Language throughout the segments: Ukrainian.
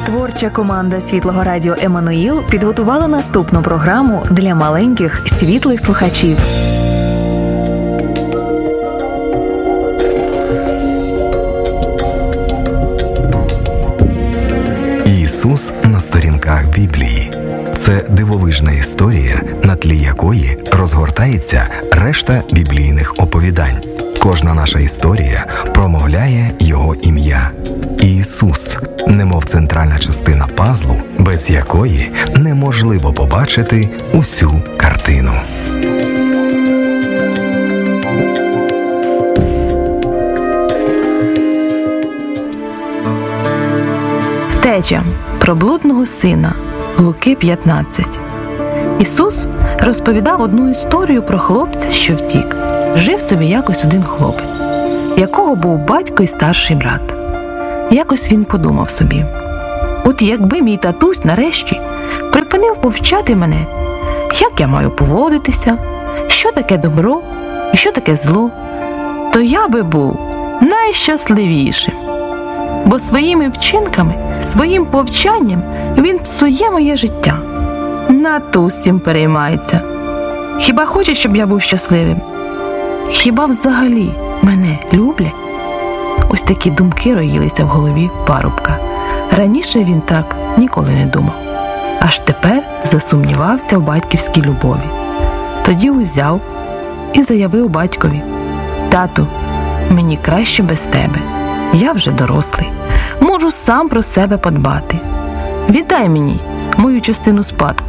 Творча команда Світлого Радіо «Еммануїл» підготувала наступну програму для маленьких світлих слухачів. Ісус на сторінках Біблії. Це дивовижна історія, на тлі якої розгортається решта біблійних оповідань. Кожна наша історія промовляє Його ім'я. Ісус, немов центральна частина пазлу, без якої неможливо побачити усю картину. Втеча. Про блудного сина. Луки 15. Ісус розповідав одну історію про хлопця, що втік. Жив собі якось один хлопець, в якого був батько і старший брат. Якось він подумав собі: от якби мій татусь нарешті припинив повчати мене, як я маю поводитися, що таке добро і що таке зло, то я би був найщасливішим. Бо своїми вчинками, своїм повчанням він псує моє життя. Надто усім переймається. Хіба хоче, щоб я був щасливим? Хіба взагалі мене люблять? Ось такі думки роїлися в голові парубка. Раніше він так ніколи не думав. Аж тепер засумнівався в батьківській любові. Тоді узяв і заявив батькові: «Тату, мені краще без тебе. Я вже дорослий. Можу сам про себе подбати. Віддай мені мою частину спадку».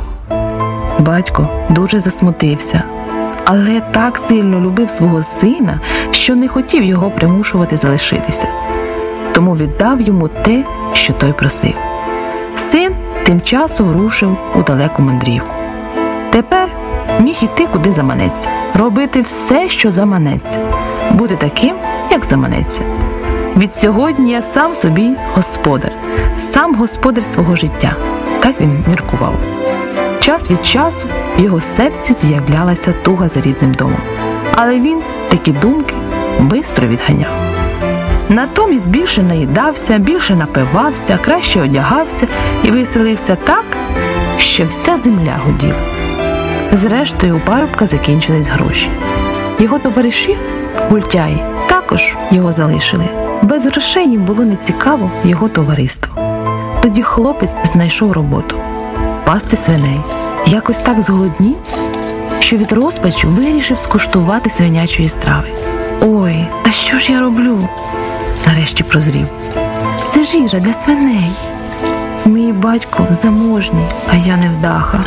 Батько дуже засмутився, але так сильно любив свого сина, що не хотів його примушувати залишитися. Тому віддав йому те, що той просив. Син тим часом рушив у далеку мандрівку. Тепер міг іти, куди заманеться, робити все, що заманеться, бути таким, як заманеться. Відсьогодні я сам собі господар, сам господар свого життя. Так він міркував. Час від часу в його серці з'являлася туга за рідним домом. Але він такі думки бистро відганяв. Натомість більше наїдався, більше напивався, краще одягався і веселився так, що вся земля гуділа. Зрештою, у парубка закінчились гроші. Його товариші, гультяї, також його залишили. Без грошей їм було нецікаво його товариство. Тоді хлопець знайшов роботу – пасти свиней. Якось так зголоднів, що від розпачу вирішив скуштувати свинячої страви. «Ой, та що ж я роблю?» Нарешті прозрів. «Це ж їжа для свиней. Мій батько заможній, а я невдаха,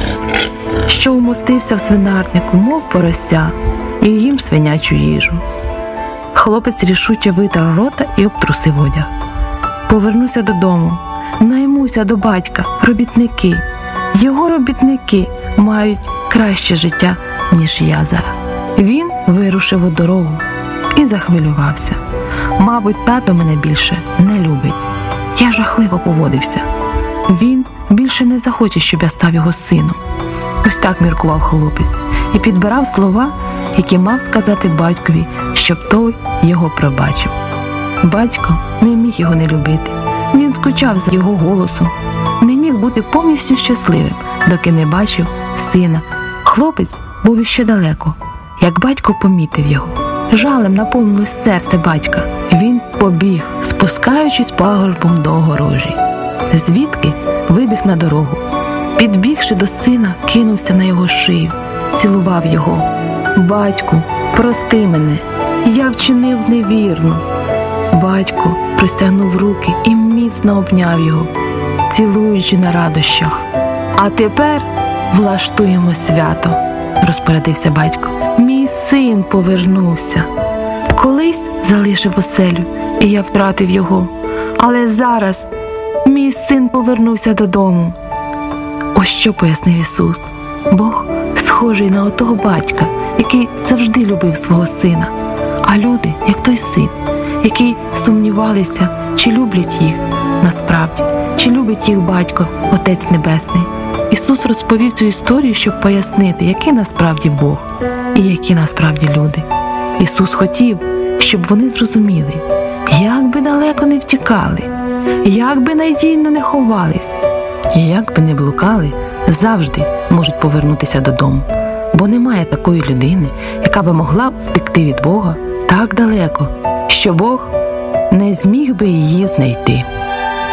що умостився в свинарнику, мов порося, і їм свинячу їжу». Хлопець рішуче витер рота і обтрусив одяг. «Повернуся додому, наймуся до батька, робітники. Його робітники мають краще життя, ніж я зараз». Він вирушив у дорогу і захвилювався. «Мабуть, тато мене більше не любить. Я жахливо поводився. Він більше не захоче, щоб я став його сином». Ось так міркував хлопець і підбирав слова, які мав сказати батькові, щоб той його пробачив. Батько не міг його не любити. Він скучав за його голосом, не міг бути повністю щасливим, доки не бачив сина. Хлопець був іще далеко, як батько помітив його. Жалем наповнилось серце батька. Він побіг, спускаючись пагорбом до огорожі. Звідки вибіг на дорогу. Підбігши до сина, кинувся на його шию, цілував його. «Батьку, прости мене, я вчинив невірно». Батько простягнув руки і міцно обняв його, цілуючи на радощах. «А тепер влаштуємо свято», – розпорядився батько. «Мій син повернувся. Колись залишив оселю, і я втратив його. Але зараз мій син повернувся додому». Ось що пояснив Ісус. Бог схожий на отого батька, який завжди любив свого сина. А люди, як той син, які сумнівалися, чи люблять їх насправді, чи любить їх батько, Отець Небесний. Ісус розповів цю історію, щоб пояснити, який насправді Бог і які насправді люди. Ісус хотів, щоб вони зрозуміли, як би далеко не втікали, як би надійно не ховались і як би не блукали, завжди можуть повернутися додому. Бо немає такої людини, яка би могла втекти від Бога так далеко, що Бог не зміг би її знайти.